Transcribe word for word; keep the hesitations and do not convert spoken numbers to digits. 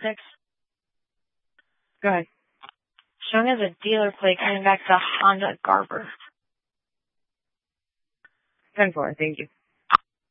six. Go ahead. Showing as a dealer plate coming back to Honda Garber. ten four, thank you.